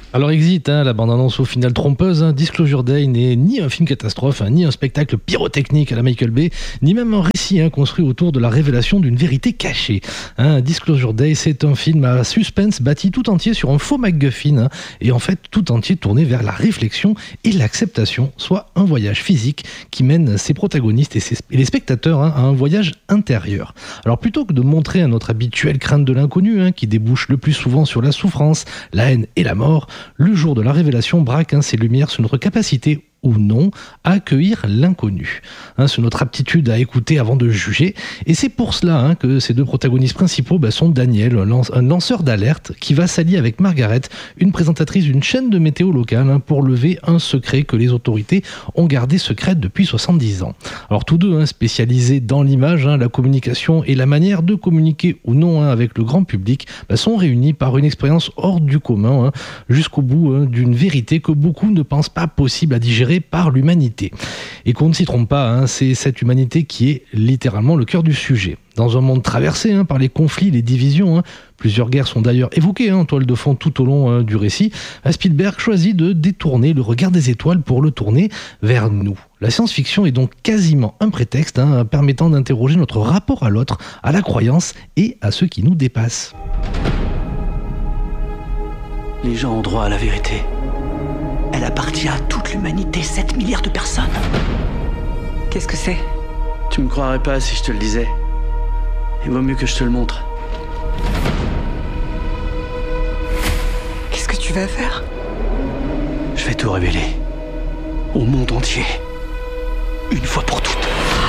Alors Exit, la bande-annonce au final trompeuse, Disclosure Day n'est ni un film catastrophe, ni un spectacle pyrotechnique à la Michael Bay, ni même un récit construit autour de la révélation d'une vérité cachée. Disclosure Day, c'est un film à suspense bâti tout entier sur un faux MacGuffin, et en fait tout entier tourné vers la réflexion et l'acceptation, soit un voyage physique qui mène ses protagonistes et les spectateurs à un voyage intérieur. Alors plutôt que de montrer notre habituelle crainte de l'inconnu, qui débouche le plus souvent sur la souffrance, la haine et la mort, le jour de la révélation braque ses lumières sur notre capacité ou non à accueillir l'inconnu, sur notre aptitude à écouter avant de juger. Et c'est pour cela que ces deux protagonistes principaux sont Daniel, un lanceur d'alerte qui va s'allier avec Margaret, une présentatrice d'une chaîne de météo locale, pour lever un secret que les autorités ont gardé secret depuis 70 ans. Alors tous deux spécialisés dans l'image, la communication et la manière de communiquer ou non avec le grand public, sont réunis par une expérience hors du commun, jusqu'au bout d'une vérité que beaucoup ne pensent pas possible à digérer par l'humanité. Et qu'on ne s'y trompe pas, c'est cette humanité qui est littéralement le cœur du sujet. Dans un monde traversé par les conflits, les divisions, plusieurs guerres sont d'ailleurs évoquées en toile de fond tout au long du récit, Spielberg choisit de détourner le regard des étoiles pour le tourner vers nous. La science-fiction est donc quasiment un prétexte permettant d'interroger notre rapport à l'autre, à la croyance et à ce qui nous dépasse. Les gens ont droit à la vérité. Elle appartient à toute l'humanité, 7 milliards de personnes. Qu'est-ce que c'est ? Tu me croirais pas si je te le disais. Il vaut mieux que je te le montre. Qu'est-ce que tu vas faire ? Je vais tout révéler. Au monde entier. Une fois pour toutes.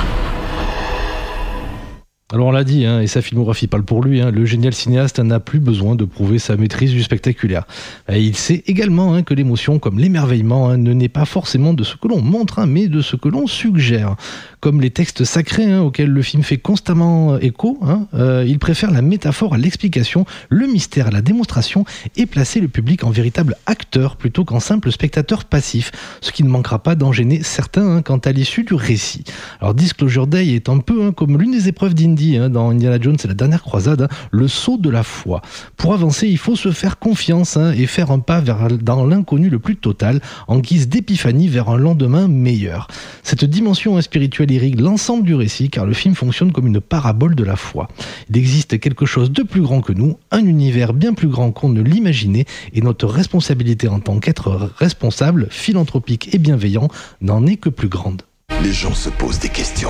Alors on l'a dit, et sa filmographie parle pour lui, le génial cinéaste n'a plus besoin de prouver sa maîtrise du spectaculaire. Et il sait également que l'émotion, comme l'émerveillement, ne naît pas forcément de ce que l'on montre, mais de ce que l'on suggère. Comme les textes sacrés auxquels le film fait constamment écho, il préfère la métaphore à l'explication, le mystère à la démonstration, et placer le public en véritable acteur plutôt qu'en simple spectateur passif, ce qui ne manquera pas d'en gêner certains quant à l'issue du récit. Alors Disclosure Day est un peu comme l'une des épreuves d'Indy dans Indiana Jones et la dernière croisade, le saut de la foi. Pour avancer, il faut se faire confiance et faire un pas dans l'inconnu le plus total, en guise d'épiphanie vers un lendemain meilleur. Cette dimension spirituelle irrigue l'ensemble du récit, car le film fonctionne comme une parabole de la foi. Il existe quelque chose de plus grand que nous, un univers bien plus grand qu'on ne l'imaginait, et notre responsabilité en tant qu'être responsable, philanthropique et bienveillant n'en est que plus grande. Les gens se posent des questions.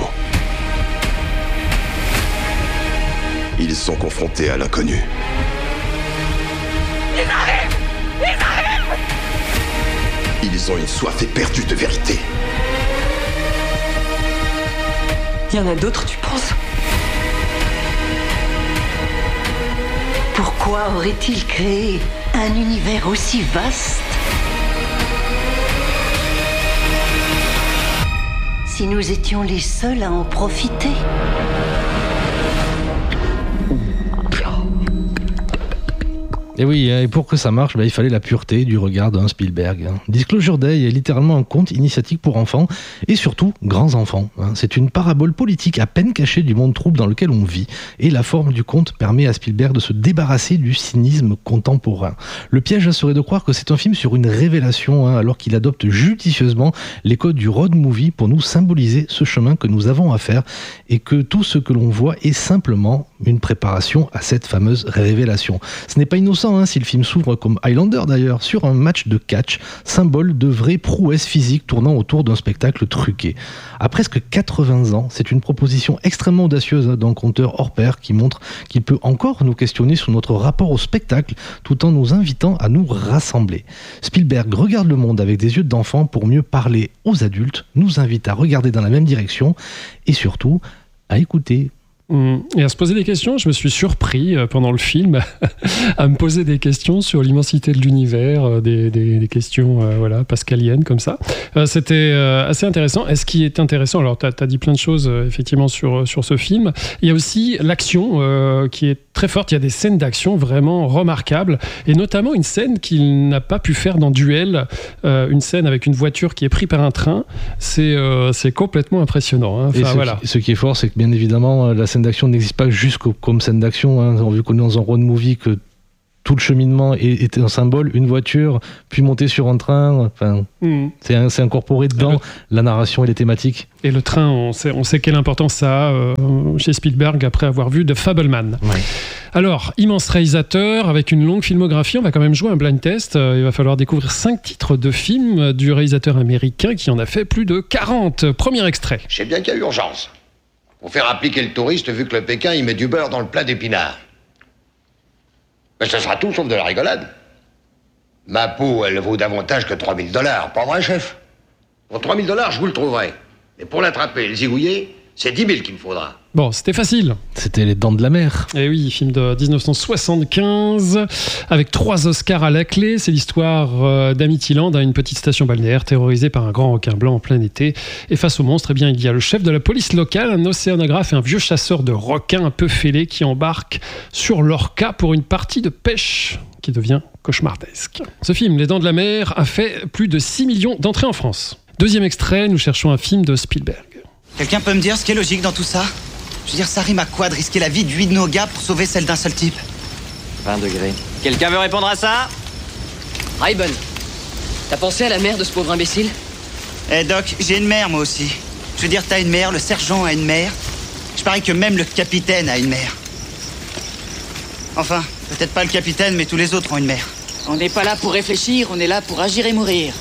Ils sont confrontés à l'inconnu. Ils arrivent! Ils ont une soif éperdue de vérité. Il y en a d'autres, tu penses ? Pourquoi aurait-il créé un univers aussi vaste? Si nous étions les seuls à en profiter. Et oui, et pour que ça marche, il fallait la pureté du regard d'un Spielberg. Disclosure Day est littéralement un conte initiatique pour enfants, et surtout grands enfants. C'est une parabole politique à peine cachée du monde trouble dans lequel on vit, et la forme du conte permet à Spielberg de se débarrasser du cynisme contemporain. Le piège serait de croire que c'est un film sur une révélation, alors qu'il adopte judicieusement les codes du road movie pour nous symboliser ce chemin que nous avons à faire, et que tout ce que l'on voit est simplement une préparation à cette fameuse révélation. Ce n'est pas innocent si le film s'ouvre comme Highlander d'ailleurs, sur un match de catch, symbole de vraie prouesse physique tournant autour d'un spectacle truqué. À presque 80 ans, c'est une proposition extrêmement audacieuse d'un conteur hors pair qui montre qu'il peut encore nous questionner sur notre rapport au spectacle tout en nous invitant à nous rassembler. Spielberg regarde le monde avec des yeux d'enfant pour mieux parler aux adultes, nous invite à regarder dans la même direction et surtout à écouter. Et à se poser des questions, je me suis surpris pendant le film à me poser des questions sur l'immensité de l'univers, des questions pascaliennes comme ça. C'était assez intéressant. Et ce qui est intéressant, alors tu as dit plein de choses effectivement sur ce film, il y a aussi l'action qui est très forte. Il y a des scènes d'action vraiment remarquables, et notamment une scène qu'il n'a pas pu faire dans Duel, une scène avec une voiture qui est prise par un train. C'est complètement impressionnant. Et ce qui est fort, c'est que bien évidemment la scène d'action n'existe pas juste comme scène d'action. Vu qu'on est dans un road movie que tout le cheminement est un symbole, une voiture, puis monter sur un train. Enfin, c'est incorporé dans la narration et les thématiques. Et le train, on sait quelle importance ça a chez Spielberg après avoir vu The Fabelman. Ouais. Alors, immense réalisateur avec une longue filmographie, on va quand même jouer un blind test. Il va falloir découvrir 5 titres de films du réalisateur américain qui en a fait plus de 40. Premier extrait. Je sais bien qu'il y a urgence. Pour faire appliquer le touriste, vu que le Pékin, il met du beurre dans le plat d'épinards. Mais ça sera tout sauf de la rigolade. Ma peau, elle vaut davantage que $3 000. Pas vrai, chef? Pour $3 000, je vous le trouverai. Mais pour l'attraper et le zigouiller, c'est 10 000 qu'il me faudra. Bon, c'était facile. C'était Les Dents de la Mer. Et oui, film de 1975, avec 3 Oscars à la clé. C'est l'histoire d'Amityland, une petite station balnéaire terrorisée par un grand requin blanc en plein été. Et face au monstre, eh bien, il y a le chef de la police locale, un océanographe et un vieux chasseur de requins un peu fêlé qui embarquent sur l'Orca pour une partie de pêche qui devient cauchemardesque. Ce film, Les Dents de la Mer, a fait plus de 6 millions d'entrées en France. Deuxième extrait, nous cherchons un film de Spielberg. Quelqu'un peut me dire ce qui est logique dans tout ça? Je veux dire, ça rime à quoi de risquer la vie de 8 de nos gars pour sauver celle d'un seul type? 20 degrés. Quelqu'un veut répondre à ça? Raybon, t'as pensé à la mère de ce pauvre imbécile? Eh Doc, j'ai une mère moi aussi. Je veux dire, t'as une mère, le sergent a une mère. Je parie que même le capitaine a une mère. Enfin, peut-être pas le capitaine, mais tous les autres ont une mère. On n'est pas là pour réfléchir, on est là pour agir et mourir.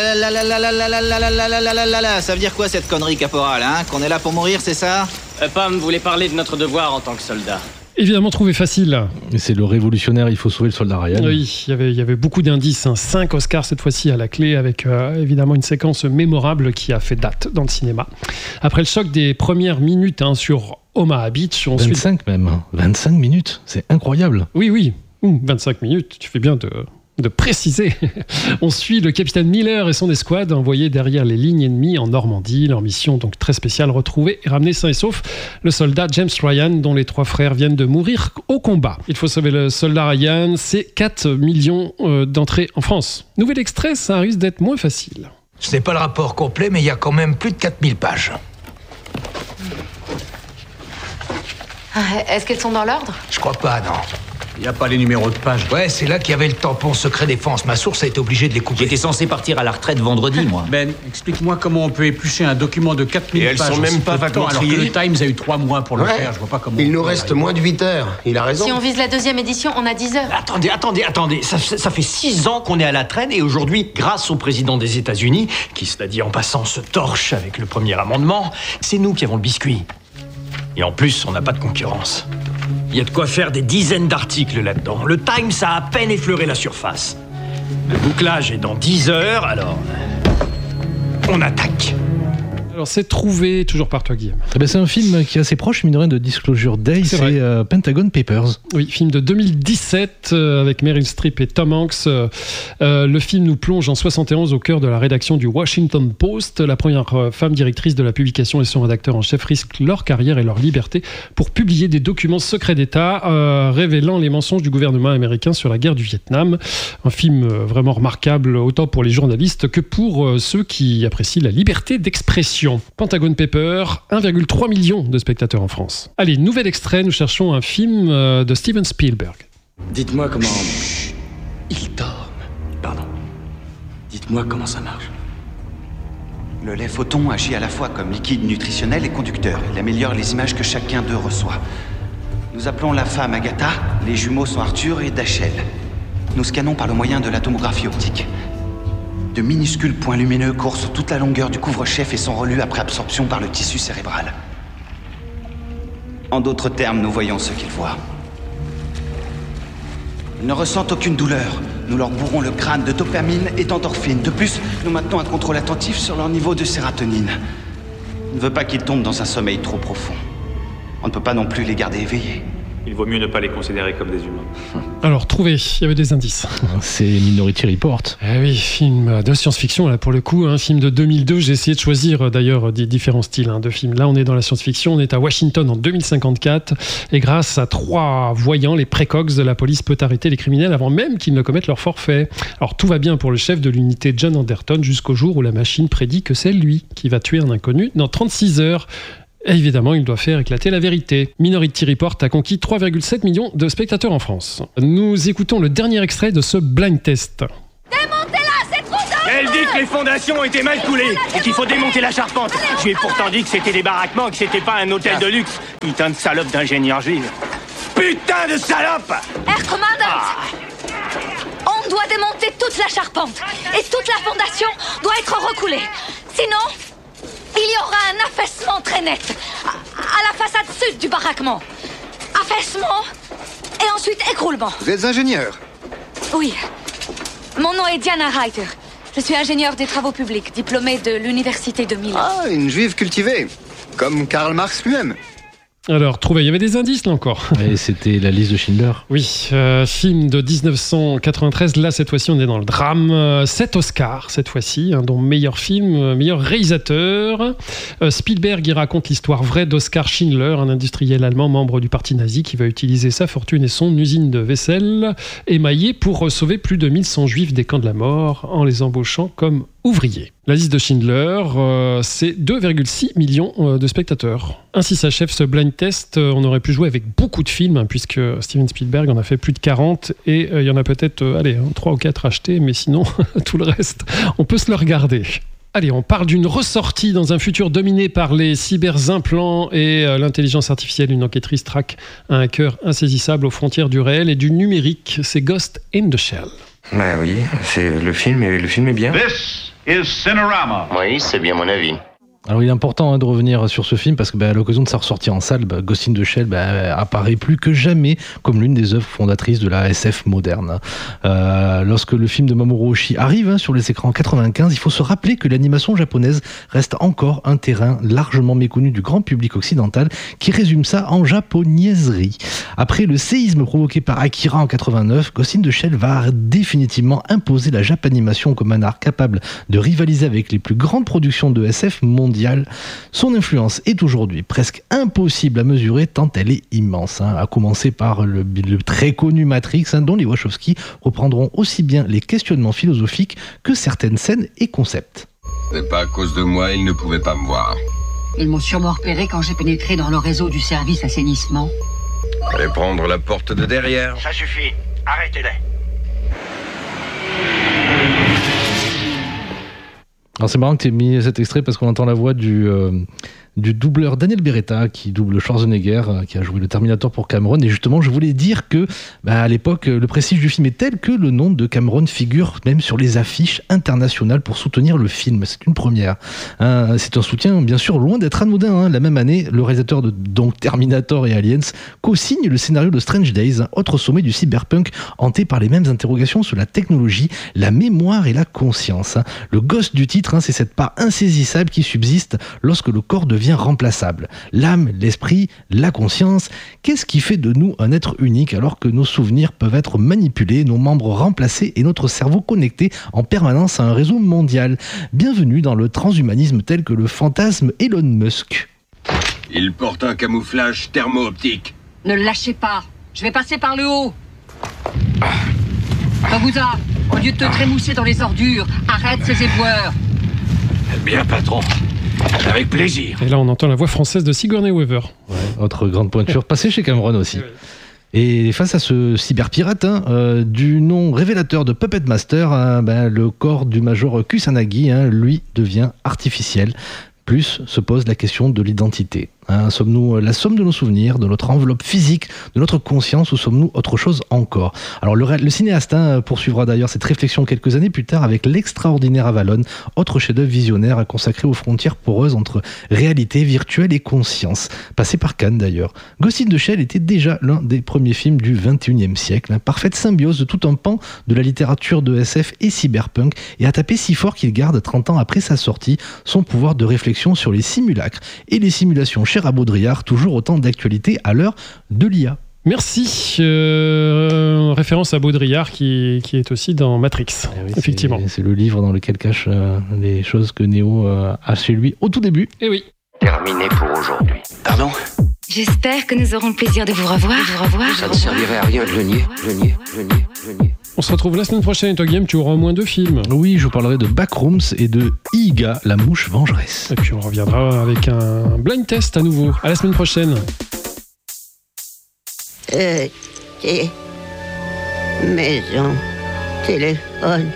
Ça veut dire quoi cette connerie, caporal, hein? Qu'on est là pour mourir, c'est ça? Pam voulait parler de notre devoir en tant que soldat. Évidemment trouvé facile. Et c'est le révolutionnaire, il faut sauver le soldat Ryan. Oui, il y avait beaucoup d'indices. 5 Oscars cette fois-ci à la clé, avec évidemment une séquence mémorable qui a fait date dans le cinéma. Après le choc des premières minutes sur Omaha Beach... 25 même, 25 minutes, c'est incroyable. Oui, 25 minutes, tu fais bien de préciser. On suit le capitaine Miller et son escouade envoyés derrière les lignes ennemies en Normandie. Leur mission donc très spéciale, retrouver et ramener sain et sauf le soldat James Ryan dont les 3 frères viennent de mourir au combat. Il faut sauver le soldat Ryan, c'est 4 millions d'entrées en France. Nouvel extrait, ça risque d'être moins facile. Ce n'est pas le rapport complet, mais il y a quand même plus de 4000 pages. Est-ce qu'elles sont dans l'ordre? Je crois pas, non. Il n'y a pas les numéros de page. Ouais, c'est là qu'il y avait le tampon secret défense. Ma source a été obligée de les couper. J'étais censé partir à la retraite vendredi, moi. Ben, explique-moi comment on peut éplucher un document de 4000 pages. Et elles sont même pas vaguement alors que le Times a eu 3 mois pour le faire. Je vois pas comment. Il nous reste moins de 8 heures. Il a raison. Si on vise la 2e édition, on a 10 heures. Attendez. Ça fait 6 ans qu'on est à la traîne et aujourd'hui, grâce au président des États-Unis, qui, cela dit en passant, se torche avec le premier amendement, c'est nous qui avons le biscuit. Et en plus, on n'a pas de concurrence. Il y a de quoi faire des dizaines d'articles là-dedans. Le Times a à peine effleuré la surface. Le bouclage est dans 10 heures, alors... on attaque. Alors c'est trouvé, toujours par toi Guillaume. C'est un film qui est assez proche, mine de rien, de Disclosure Day, c'est Pentagon Papers. Oui, film de 2017 avec Meryl Streep et Tom Hanks. Le film nous plonge en 71 au cœur de la rédaction du Washington Post. La première femme directrice de la publication et son rédacteur en chef risquent leur carrière et leur liberté pour publier des documents secrets d'État révélant les mensonges du gouvernement américain sur la guerre du Vietnam. Un film vraiment remarquable autant pour les journalistes que pour ceux qui apprécient la liberté d'expression. Pentagon Papers, 1,3 million de spectateurs en France. Allez, nouvel extrait, nous cherchons un film de Steven Spielberg. Dites-moi comment... Il dort. Pardon. Dites-moi comment ça marche. Le lait photon agit à la fois comme liquide nutritionnel et conducteur. Il améliore les images que chacun d'eux reçoit. Nous appelons la femme Agatha, les jumeaux sont Arthur et Dachel. Nous scannons par le moyen de la tomographie optique. De minuscules points lumineux courent sur toute la longueur du couvre-chef et sont relus après absorption par le tissu cérébral. En d'autres termes, nous voyons ce qu'ils voient. Ils ne ressentent aucune douleur. Nous leur bourrons le crâne de dopamine et d'endorphine. De plus, nous maintenons un contrôle attentif sur leur niveau de sérotonine. On ne veut pas qu'ils tombent dans un sommeil trop profond. On ne peut pas non plus les garder éveillés. Il vaut mieux ne pas les considérer comme des humains. Alors, trouvé, il y avait des indices. C'est Minority Report. Eh oui, film de science-fiction, là, pour le coup, un film de 2002. J'ai essayé de choisir, d'ailleurs, des différents styles de films. Là, on est dans la science-fiction, on est à Washington en 2054, et grâce à 3 voyants, les précox, la police peut arrêter les criminels avant même qu'ils ne commettent leur forfait. Alors, tout va bien pour le chef de l'unité John Anderton, jusqu'au jour où la machine prédit que c'est lui qui va tuer un inconnu dans 36 heures. Et évidemment, il doit faire éclater la vérité. Minority Report a conquis 3,7 millions de spectateurs en France. Nous écoutons le dernier extrait de ce blind test. Démontez-la, c'est trop dangereux! Elle dit que les fondations étaient mal coulées et qu'il faut démonter la charpente. Je lui ai pourtant dit que c'était des baraquements, que c'était pas un hôtel de luxe. Putain de salope d'ingénieur juif. Putain de salope! Herr Commandant! On doit démonter toute la charpente et toute la fondation doit être recoulée. Sinon, il y aura un affaissement très net à la façade sud du baraquement. Affaissement et ensuite écroulement. Vous êtes ingénieur? Oui. Mon nom est Diana Reiter. Je suis ingénieure des travaux publics, diplômée de l'université de Milan. Ah, une juive cultivée. Comme Karl Marx lui-même. Alors, trouvé, il y avait des indices là encore. Et c'était la liste de Schindler. Oui, film de 1993. Là, cette fois-ci, on est dans le drame. 7 Oscars, cette fois-ci, dont meilleur film, meilleur réalisateur. Spielberg, il raconte l'histoire vraie d'Oskar Schindler, un industriel allemand membre du parti nazi qui va utiliser sa fortune et son usine de vaisselle émaillée pour sauver plus de 1100 juifs des camps de la mort en les embauchant comme ouvriers. La liste de Schindler, c'est 2,6 millions de spectateurs. Ainsi s'achève ce blind test. On aurait pu jouer avec beaucoup de films, puisque Steven Spielberg en a fait plus de 40, et il y en a peut-être 3 ou 4 achetés, mais sinon, tout le reste, on peut se le regarder. Allez, on parle d'une ressortie dans un futur dominé par les cyberimplants et l'intelligence artificielle. Une enquêtrice traque un hacker insaisissable aux frontières du réel et du numérique. C'est Ghost in the Shell. Bah oui, c'est le film est bien. This is Cinerama. Oui, c'est bien mon avis. Alors il est important de revenir sur ce film parce que à l'occasion de sa ressortie en salle, Ghost in the Shell apparaît plus que jamais comme l'une des œuvres fondatrices de la SF moderne. Lorsque le film de Mamoru Oshii arrive sur les écrans en 95, il faut se rappeler que l'animation japonaise reste encore un terrain largement méconnu du grand public occidental qui résume ça en japonaiserie. Après le séisme provoqué par Akira en 89, Ghost in the Shell va définitivement imposer la japanimation comme un art capable de rivaliser avec les plus grandes productions de SF mondiales. Son influence est aujourd'hui presque impossible à mesurer tant elle est immense, à commencer par le très connu Matrix, dont les Wachowski reprendront aussi bien les questionnements philosophiques que certaines scènes et concepts. C'est pas à cause de moi, ils ne pouvaient pas me voir. Ils m'ont sûrement repéré quand j'ai pénétré dans le réseau du service assainissement. Allez prendre la porte de derrière. Ça suffit, arrêtez-les. Alors c'est marrant que tu aies mis cet extrait parce qu'on entend la voix du doubleur Daniel Beretta qui double Schwarzenegger, qui a joué le Terminator pour Cameron. Et justement, je voulais dire que à l'époque, le prestige du film est tel que le nom de Cameron figure même sur les affiches internationales pour soutenir le film. C'est une première. C'est un soutien, bien sûr, loin d'être anodin. La même année, le réalisateur de donc Terminator et Aliens co-signe le scénario de Strange Days, autre sommet du cyberpunk hanté par les mêmes interrogations sur la technologie, la mémoire et la conscience. Le ghost du titre, c'est cette part insaisissable qui subsiste lorsque le corps devient remplaçable. L'âme, l'esprit, la conscience, qu'est-ce qui fait de nous un être unique alors que nos souvenirs peuvent être manipulés, nos membres remplacés et notre cerveau connecté en permanence à un réseau mondial? Bienvenue dans le transhumanisme tel que le fantasme Elon Musk. Il porte un camouflage thermo-optique. Ne le lâchez pas. Je vais passer par le haut. Kabuza, au lieu de te trémousser dans les ordures, arrête ces éboueurs. Bien, patron. Avec plaisir. Et là, on entend la voix française de Sigourney Weaver. Ouais, autre grande pointure, passée chez Cameron aussi. Et face à ce cyberpirate, du nom révélateur de Puppet Master, le corps du major Kusanagi, lui, devient artificiel. Plus se pose la question de l'identité. Sommes-nous la somme de nos souvenirs, de notre enveloppe physique, de notre conscience, ou sommes-nous autre chose encore? Alors le cinéaste poursuivra d'ailleurs cette réflexion quelques années plus tard avec l'extraordinaire Avalon, autre chef-d'œuvre visionnaire consacré aux frontières poreuses entre réalité virtuelle et conscience, passé par Cannes d'ailleurs. Ghost in the Shell était déjà l'un des premiers films du XXIe siècle, parfaite symbiose de tout un pan de la littérature de SF et cyberpunk, et a tapé si fort qu'il garde 30 ans après sa sortie son pouvoir de réflexion sur les simulacres et les simulations cher à Baudrillard, toujours autant d'actualité à l'heure de l'IA. Merci. Référence à Baudrillard qui est aussi dans Matrix, oui, effectivement. C'est le livre dans lequel cache les choses que Neo a chez lui au tout début. Et oui. Terminé pour aujourd'hui. Pardon? J'espère que nous aurons le plaisir de vous revoir. Ça ne servirait à rien de le nier. On se retrouve la semaine prochaine, et toi Guillaume, tu auras au moins 2 films. Oui, je vous parlerai de Backrooms et de Iga, la mouche vengeresse. Et puis on reviendra avec un blind test à nouveau. À la semaine prochaine. Maison, téléphone.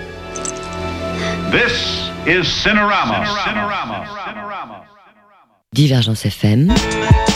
This is Cinerama. Divergence FM.